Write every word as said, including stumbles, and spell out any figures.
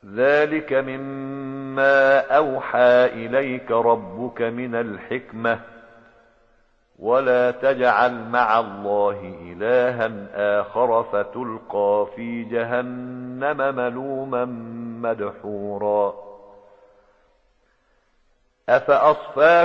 ذلك مما أوحى إليك ربك من الحكمة ولا تجعل مع الله إلها آخر فتلقى في جهنم ملوما مدحورا أفأصفاكم